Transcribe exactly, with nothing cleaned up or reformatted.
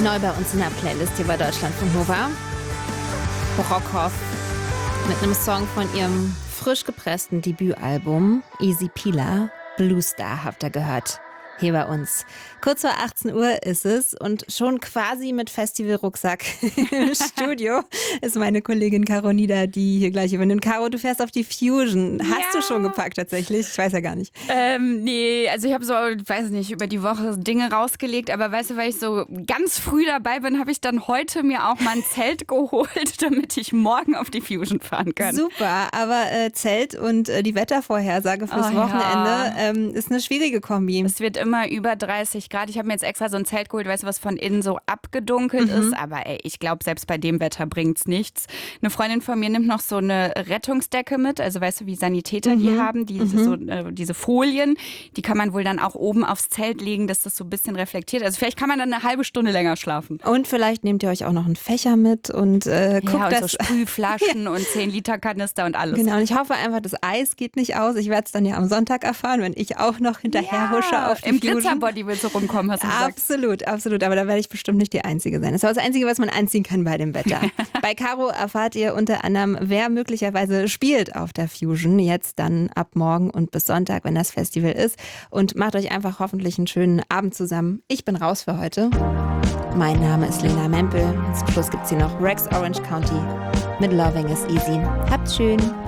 Neu bei uns in der Playlist hier bei Deutschlandfunk Nova. Brockhoff mit einem Song von ihrem frisch gepressten Debütalbum Easy Peeler, Blue Star, habt ihr gehört. Hier bei uns. Kurz vor achtzehn Uhr ist es und schon quasi mit Festivalrucksack im Studio ist meine Kollegin Caro Nieder, die hier gleich übernimmt. Caro, du fährst auf die Fusion. Hast Ja. du schon gepackt tatsächlich? Ich weiß ja gar nicht. Ähm, nee, also ich habe so, weiß nicht, über die Woche Dinge rausgelegt, aber weißt du, weil ich so ganz früh dabei bin, habe ich dann heute mir auch mal ein Zelt geholt, damit ich morgen auf die Fusion fahren kann. Super, aber äh, Zelt und äh, die Wettervorhersage fürs Oh, Wochenende ja. ähm, ist eine schwierige Kombi. Es wird immer über dreißig Grad. Ich habe mir jetzt extra so ein Zelt geholt, weißt du, was von innen so abgedunkelt Mhm. ist. Aber ey, ich glaube, selbst bei dem Wetter bringt's nichts. Eine Freundin von mir nimmt noch so eine Rettungsdecke mit. Also weißt du, wie Sanitäter die haben, die, Mhm. so, äh, diese Folien. Die kann man wohl dann auch oben aufs Zelt legen, dass das so ein bisschen reflektiert. Also vielleicht kann man dann eine halbe Stunde länger schlafen. Und vielleicht nehmt ihr euch auch noch einen Fächer mit und äh, guckt, Ja, und dass... so Sprühflaschen und zehn Liter Kanister und alles. Genau, und ich hoffe einfach, das Eis geht nicht aus. Ich werde es dann ja am Sonntag erfahren, wenn ich auch noch hinterher husche auf die im Fusion. Glitzerbody willst du rumkommen, hast du gesagt. Absolut, absolut. Aber da werde ich bestimmt nicht die Einzige sein. Das ist aber das Einzige, was man anziehen kann bei dem Wetter. Bei Caro erfahrt ihr unter anderem, wer möglicherweise spielt auf der Fusion. Jetzt dann ab morgen und bis Sonntag, wenn das Festival ist. Und macht euch einfach hoffentlich einen schönen Abend zusammen. Ich bin raus für heute. Mein Name ist Lena Mempel. Zum Schluss gibt es hier noch Rex Orange County mit Loving is Easy. Habt's schön.